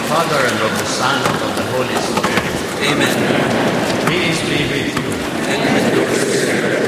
Father, and of the Son, and of the Holy Spirit. Amen. Peace be with you. And with your spirit.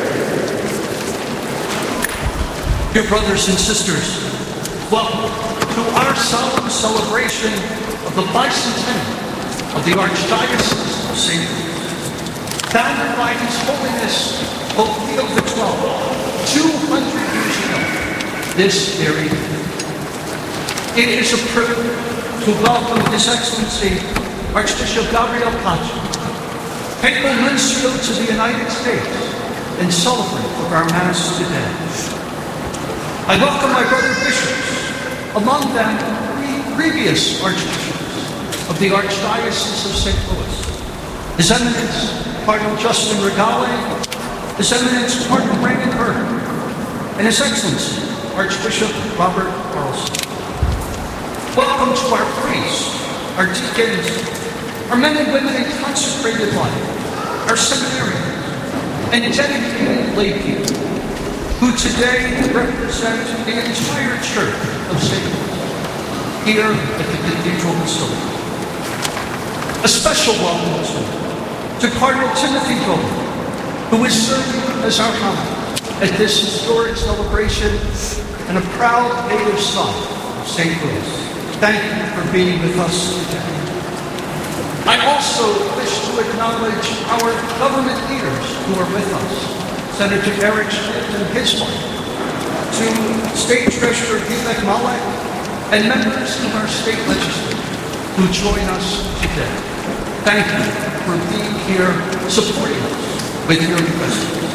Dear brothers and sisters, welcome to our solemn celebration of the bicentennial of the Archdiocese of St. Louis. Founded by His Holiness Pope Leo XII 200 years ago, this very day. It is a privilege to welcome His Excellency Archbishop Gabriel Pacho, Papal Nuncio to the United States, and celebrant of our Mass today. I welcome my brother bishops, among them three previous archbishops of the Archdiocese of St. Louis, His Eminence Cardinal Justin Regale, His Eminence Cardinal Raymond Burke, and His Excellency Archbishop Robert Carlson. Welcome to our priests, our deacons, our men and women in consecrated life, our seminarians, and dedicated lay people, who today represent the entire Church of St. Louis, here at the Cathedral Basilica. A special welcome to Cardinal Timothy Gold, who is serving as our homage at this historic celebration and a proud native son of St. Louis. Thank you for being with us today. I also wish to acknowledge our government leaders who are with us. Senator Eric Schmidt and his wife, to State Treasurer Vivek Malek, and members of our state legislature who join us today. Thank you for being here, supporting us with your questions.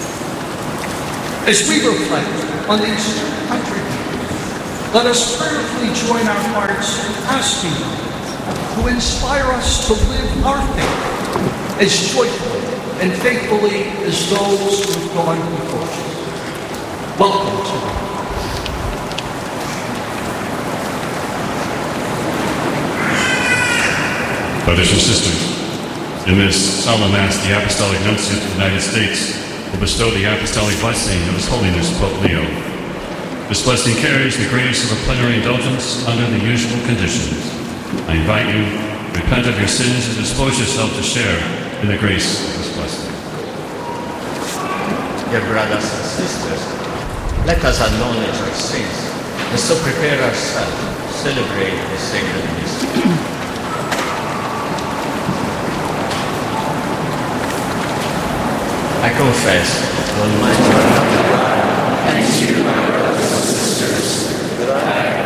As we reflect on these 200 years, let us prayerfully join our hearts in asking God to inspire us to live our faith as joyfully and faithfully as those who have gone before us. Welcome to us. Brothers and sisters, in this solemn Mass, the Apostolic Nuncio to the United States will bestow the apostolic blessing of His Holiness Pope Leo. This blessing carries the grace of a plenary indulgence under the usual conditions. I invite you to repent of your sins and dispose yourself to share in the grace of this blessing. Dear brothers and sisters, let us acknowledge our sins and so prepare ourselves to celebrate the sacred mystery. I confess to Almighty God, And to my brothers and sisters, that I